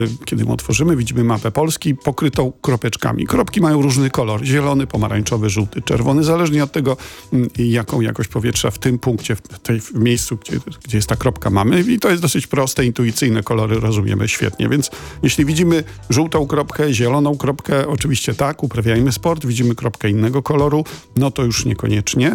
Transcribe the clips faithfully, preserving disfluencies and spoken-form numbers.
Kiedy my otworzymy, widzimy mapę Polski pokrytą kropeczkami. Kropki mają różny kolor. Zielony, pomarańczowy, żółty, czerwony. Zależnie od tego, jaką jakość powietrza w tym punkcie, w, tej, w miejscu, gdzie, gdzie jest ta kropka mamy. I to jest dosyć proste, intuicyjne kolory, rozumiemy świetnie. Więc jeśli widzimy żółtą kropkę, zieloną kropkę, oczywiście tak, uprawiajmy sport. Widzimy kropkę innego koloru, no to już niekoniecznie,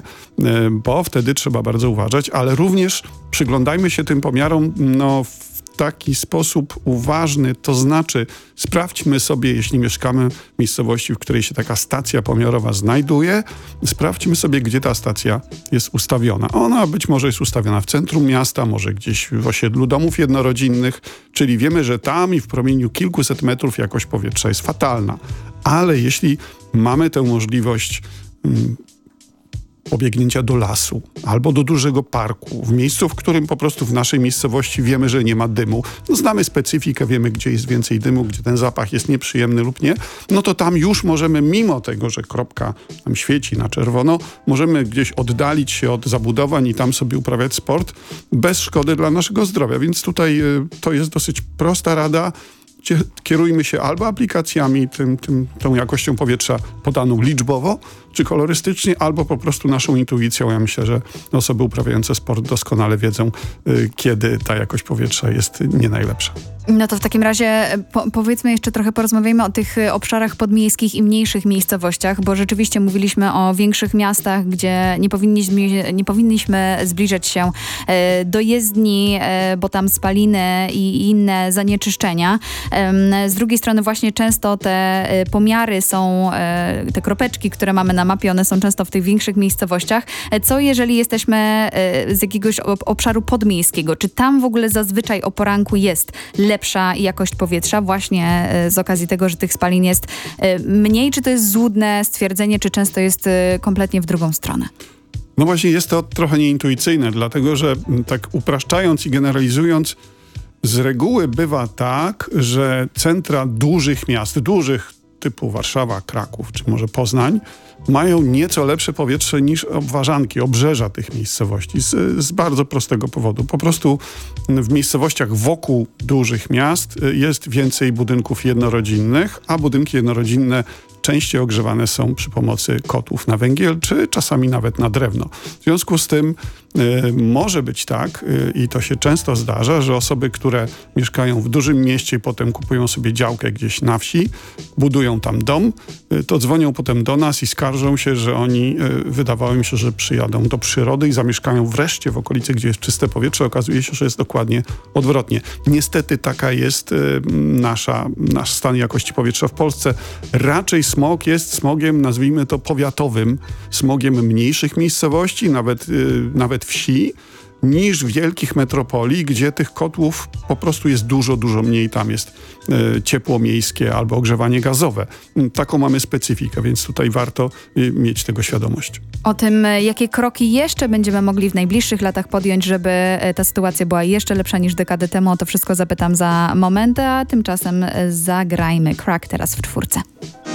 bo wtedy trzeba bardzo uważać, ale również przyglądajmy się tym pomiarom, no w taki sposób uważny, to znaczy sprawdźmy sobie, jeśli mieszkamy w miejscowości, w której się taka stacja pomiarowa znajduje, sprawdźmy sobie, gdzie ta stacja jest ustawiona. Ona być może jest ustawiona w centrum miasta, może gdzieś w osiedlu domów jednorodzinnych, czyli wiemy, że tam i w promieniu kilkuset metrów jakość powietrza jest fatalna. Ale jeśli mamy tę możliwość hmm, pobiegnięcia do lasu albo do dużego parku, w miejscu, w którym po prostu w naszej miejscowości wiemy, że nie ma dymu. No, znamy specyfikę, wiemy, gdzie jest więcej dymu, gdzie ten zapach jest nieprzyjemny lub nie, no to tam już możemy, mimo tego, że kropka tam świeci na czerwono, możemy gdzieś oddalić się od zabudowań i tam sobie uprawiać sport bez szkody dla naszego zdrowia. Więc tutaj y, to jest dosyć prosta rada. Kierujmy się albo aplikacjami, tym, tym, tą jakością powietrza podaną liczbowo czy kolorystycznie, albo po prostu naszą intuicją. Ja myślę, że osoby uprawiające sport doskonale wiedzą, y, kiedy ta jakość powietrza jest nie najlepsza. No to w takim razie po, powiedzmy jeszcze trochę, porozmawiajmy o tych obszarach podmiejskich i mniejszych miejscowościach, bo rzeczywiście mówiliśmy o większych miastach, gdzie nie powinniśmy, nie powinniśmy zbliżać się e, do jezdni, e, bo tam spaliny i, i inne zanieczyszczenia. E, z drugiej strony właśnie często te e, pomiary są, e, te kropeczki, które mamy na mapie, one są często w tych większych miejscowościach. E, co jeżeli jesteśmy e, z jakiegoś obszaru podmiejskiego? Czy tam w ogóle zazwyczaj o poranku jest lepsze lepsza jakość powietrza właśnie z okazji tego, że tych spalin jest mniej? Czy to jest złudne stwierdzenie, czy często jest kompletnie w drugą stronę? No właśnie jest to trochę nieintuicyjne, dlatego że tak upraszczając i generalizując, z reguły bywa tak, że centra dużych miast, dużych typu Warszawa, Kraków czy może Poznań, mają nieco lepsze powietrze niż obwarzanki, obrzeża tych miejscowości z, z bardzo prostego powodu. Po prostu w miejscowościach wokół dużych miast jest więcej budynków jednorodzinnych, a budynki jednorodzinne częściej ogrzewane są przy pomocy kotłów na węgiel, czy czasami nawet na drewno. W związku z tym y, może być tak, y, i to się często zdarza, że osoby, które mieszkają w dużym mieście i potem kupują sobie działkę gdzieś na wsi, budują tam dom, y, to dzwonią potem do nas i skarżą się, że oni, y, wydawało im się, że przyjadą do przyrody i zamieszkają wreszcie w okolicy, gdzie jest czyste powietrze. Okazuje się, że jest dokładnie odwrotnie. Niestety taka jest y, nasza, nasz stan jakości powietrza w Polsce. Raczej smog jest smogiem, nazwijmy to powiatowym, smogiem mniejszych miejscowości, nawet, yy, nawet wsi, niż wielkich metropolii, gdzie tych kotłów po prostu jest dużo, dużo mniej. Tam jest y, ciepło miejskie albo ogrzewanie gazowe. Y, taką mamy specyfikę, więc tutaj warto y, mieć tego świadomość. O tym, jakie kroki jeszcze będziemy mogli w najbliższych latach podjąć, żeby ta sytuacja była jeszcze lepsza niż dekadę temu, o to wszystko zapytam za moment, a tymczasem zagrajmy Crack teraz w czwórce.